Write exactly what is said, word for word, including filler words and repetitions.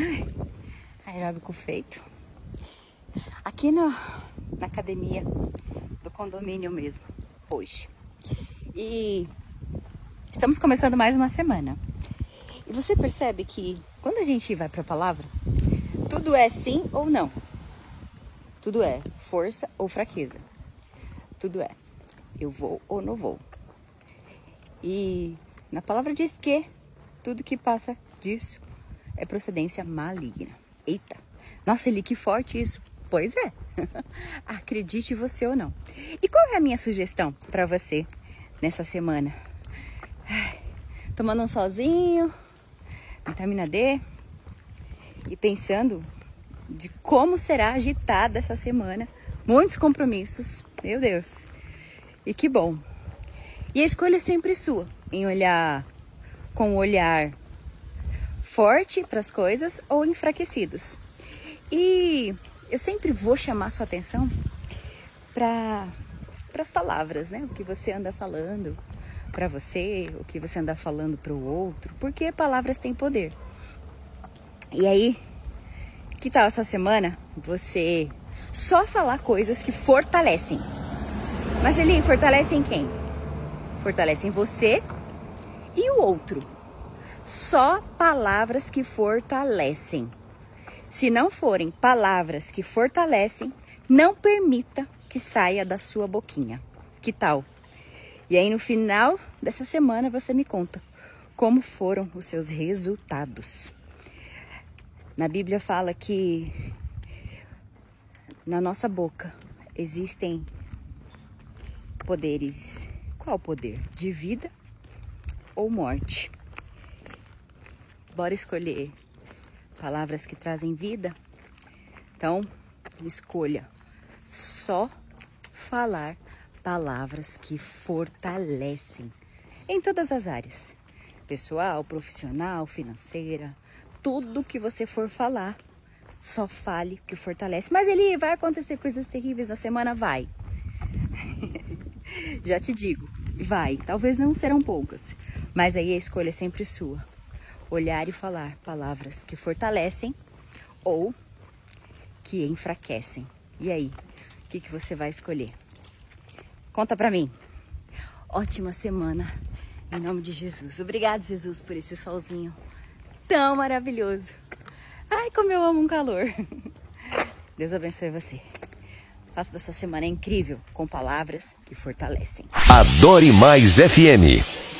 Aeróbico feito. Aqui na, na academia do condomínio mesmo, hoje. E estamos começando mais uma semana. E você percebe que quando a gente vai para a palavra, tudo é sim ou não. Tudo é força ou fraqueza. Tudo é eu vou ou não vou. E na palavra diz que tudo que passa disso é procedência maligna. Eita, nossa, Eli, que forte isso. Pois é, acredite você ou não. E qual é a minha sugestão para você nessa semana? Ai, tomando um solzinho, vitamina D e pensando de como será agitada essa semana. Muitos compromissos, meu Deus. E que bom. E a escolha é sempre sua, em olhar com um olhar forte para as coisas ou enfraquecidos. E eu sempre vou chamar sua atenção para as palavras, né? O que você anda falando para você, o que você anda falando para o outro, porque palavras têm poder. E aí, que tal essa semana você só falar coisas que fortalecem? Mas Eli, fortalecem quem? Fortalecem você e o outro. Só palavras que fortalecem. Se não forem palavras que fortalecem, não permita que saia da sua boquinha. Que tal? E aí no final dessa semana você me conta como foram os seus resultados. Na Bíblia fala que na nossa boca existem poderes. Qual poder? De vida ou morte? Bora escolher palavras que trazem vida? Então, escolha só falar palavras que fortalecem em todas as áreas. Pessoal, profissional, financeira, tudo que você for falar, só fale o que fortalece. Mas Eli, vai acontecer coisas terríveis na semana? Vai. Já te digo, vai. Talvez não serão poucas, mas aí a escolha é sempre sua. Olhar e falar palavras que fortalecem ou que enfraquecem. E aí, o que, que você vai escolher? Conta pra mim. Ótima semana, em nome de Jesus. Obrigado, Jesus, por esse solzinho tão maravilhoso. Ai, como eu amo um calor. Deus abençoe você. Faça da sua semana incrível com palavras que fortalecem. Adore Mais F M.